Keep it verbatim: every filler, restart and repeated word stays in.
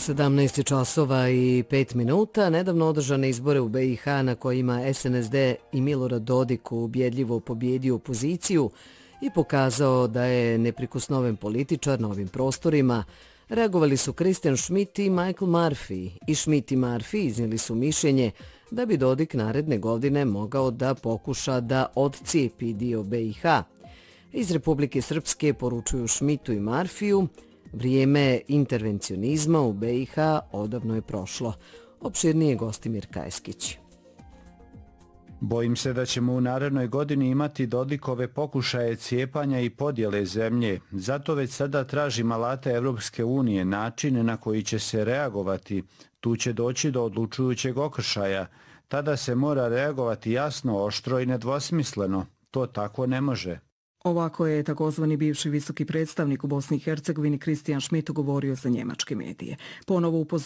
sedamnaest časova i pet minuta. Nedavno održane izbore u B i H na kojima S N S D i Milorad Dodik ubjedljivo pobjedio opoziciju i pokazao da je neprikosnoven političar na ovim prostorima, reagovali su Christian Schmidt i Michael Murphy. I Schmidt i Murphy iznijeli su mišljenje da bi Dodik naredne godine mogao da pokuša da odcijepi dio B i H. Iz Republike Srpske poručuju Schmidtu i Murphyu: vrijeme intervencionizma u B i H odavno je prošlo. Opširnije Gostimir Kajskić. Bojim se da ćemo u narednoj godini imati Dodikove pokušaje cijepanja i podjele zemlje. Zato već sada tražim alate Evropske unije, načine na koji će se reagovati. Tu će doći do odlučujućeg okršaja. Tada se mora reagovati jasno, oštro i nedvosmisleno. To tako ne može. Ovako je takozvani bivši visoki predstavnik u Bosni i Hercegovini Christian Schmidt govorio za njemačke medije. Ponovo